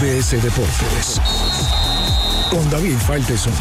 MBS Deportes con David Faitelson.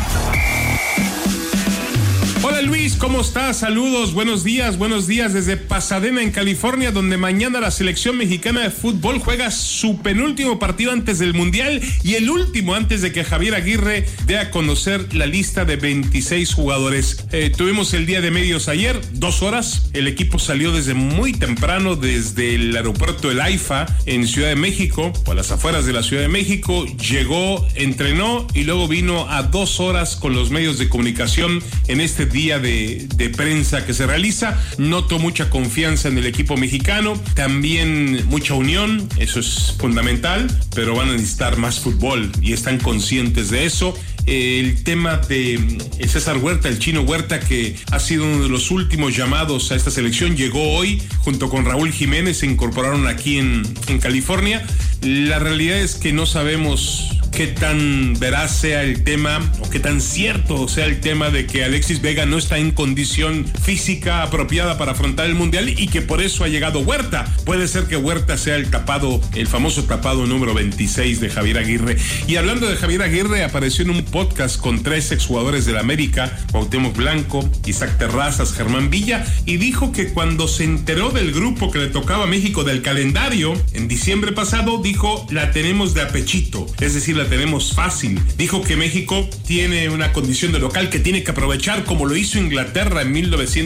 Hola Luis, ¿cómo estás? Saludos, buenos días desde Pasadena, en California, donde mañana la selección mexicana de fútbol juega su penúltimo partido antes del Mundial y el último antes de que Javier Aguirre dé a conocer la lista de 26 jugadores. Tuvimos el día de medios ayer, 2 horas, el equipo salió desde muy temprano, desde el aeropuerto El AIFA en Ciudad de México, o a las afueras de la Ciudad de México, llegó, entrenó y luego vino a 2 horas con los medios de comunicación en este día de prensa que se realiza. Noto mucha confianza en el equipo mexicano, también mucha unión, eso es fundamental, pero van a necesitar más fútbol y están conscientes de eso. El tema de César Huerta, el Chino Huerta, que ha sido uno de los últimos llamados a esta selección, llegó hoy junto con Raúl Jiménez, se incorporaron aquí en California. La realidad es que no sabemos qué tan veraz sea el tema o qué tan cierto sea el tema de que Alexis Vega no está en condición física apropiada para afrontar el Mundial y que por eso ha llegado Huerta. Puede ser que Huerta sea el famoso tapado número 26 de Javier Aguirre. Y hablando de Javier Aguirre, apareció en un podcast con 3 exjugadores del América, Cuauhtémoc Blanco, Isaac Terrazas, Germán Villa, y dijo que cuando se enteró del grupo que le tocaba a México del calendario en diciembre pasado, dijo: la tenemos de apechito, es decir, la tenemos fácil. Dijo que México tiene una condición de local que tiene que aprovechar, como lo hizo Inglaterra en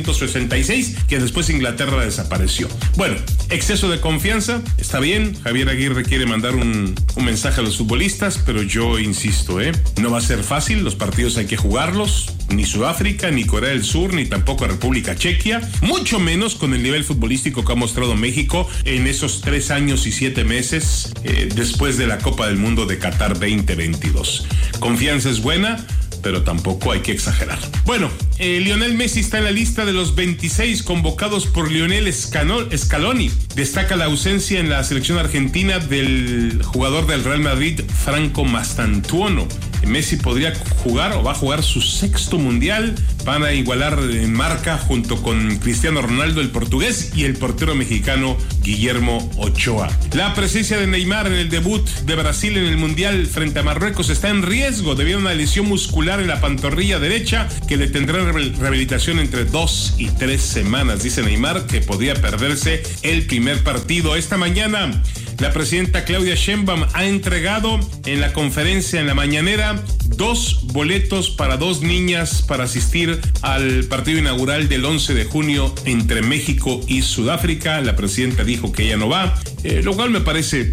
1966, que después Inglaterra desapareció. Bueno, exceso de confianza, está bien. Javier Aguirre quiere mandar un mensaje a los futbolistas, pero yo insisto, no va a ser fácil, los partidos hay que jugarlos, ni Sudáfrica, ni Corea del Sur, ni tampoco República Chequia, mucho menos con el nivel futbolístico que ha mostrado México en esos 3 años y 7 meses después de la Copa del Mundo de Qatar 2022. Confianza es buena, pero tampoco hay que exagerar. Bueno, Lionel Messi está en la lista de los 26 convocados por Lionel Scaloni. Destaca la ausencia en la selección argentina del jugador del Real Madrid, Franco Mastantuono. Messi podría jugar o va a jugar su 6º mundial. Van a igualar en marca junto con Cristiano Ronaldo, el portugués, y el portero mexicano Guillermo Ochoa. La presencia de Neymar en el debut de Brasil en el mundial frente a Marruecos está en riesgo debido a una lesión muscular en la pantorrilla derecha que le tendrá rehabilitación entre 2 y 3 semanas. Dice Neymar que podría perderse el primer partido. Esta mañana la presidenta Claudia Sheinbaum ha entregado en la conferencia, en la mañanera, 2 boletos para 2 niñas para asistir al partido inaugural del 11 de junio entre México y Sudáfrica. La presidenta dijo que ella no va, lo cual me parece,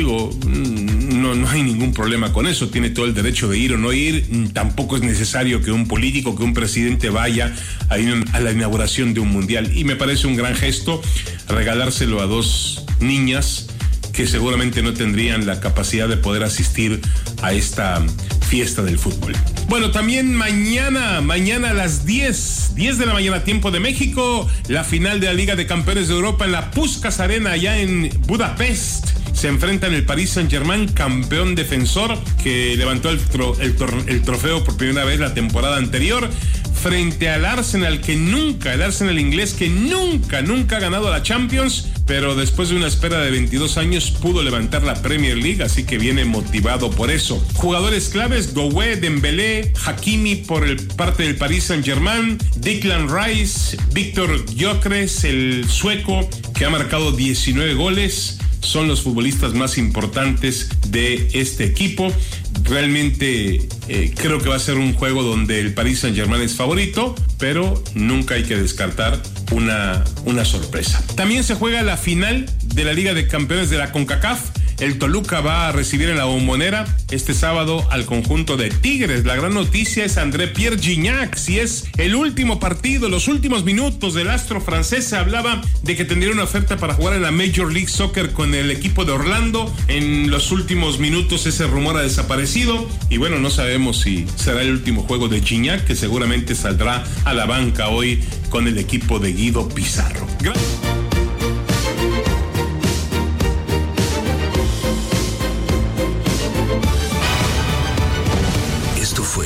no hay ningún problema con eso. Tiene todo el derecho de ir o no ir. Tampoco es necesario que un político, que un presidente vaya a la inauguración de un mundial. Y me parece un gran gesto regalárselo a 2 niñas que seguramente no tendrían la capacidad de poder asistir a esta fiesta del fútbol. Bueno, también mañana a las 10 de la mañana, tiempo de México, la final de la Liga de Campeones de Europa en la Puskás Arena, allá en Budapest. Se enfrentan el Paris Saint-Germain, campeón defensor, que levantó el trofeo por primera vez la temporada anterior, frente al Arsenal, el Arsenal inglés, que nunca ha ganado la Champions, pero después de una espera de 22 años pudo levantar la Premier League, así que viene motivado por eso. Jugadores claves: Doué, Dembélé, Hakimi por parte del Paris Saint-Germain, Declan Rice, Víctor Gyökeres, el sueco, que ha marcado 19 goles. Son los futbolistas más importantes de este equipo. Realmente creo que va a ser un juego donde el Paris Saint-Germain es favorito, pero nunca hay que descartar una sorpresa. También se juega la final de la Liga de Campeones de la CONCACAF. El Toluca va a recibir en la Bombonera este sábado al conjunto de Tigres. La gran noticia es André-Pierre Gignac. Si es el último partido, los últimos minutos del astro francés, se hablaba de que tendría una oferta para jugar en la Major League Soccer con el equipo de Orlando. En los últimos minutos ese rumor ha desaparecido y bueno, no sabemos si será el último juego de Gignac, que seguramente saldrá a la banca hoy con el equipo de Guido Pizarro. Esto fue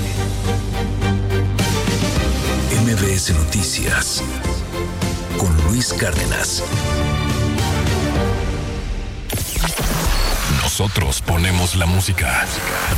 MBS Noticias con Luis Cárdenas. Nosotros ponemos la música.